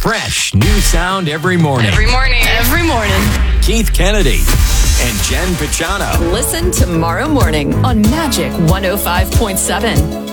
Fresh new sound every morning. Every morning. Keith Kennedy and Jen Pachano. Listen tomorrow morning on Magic 105.7.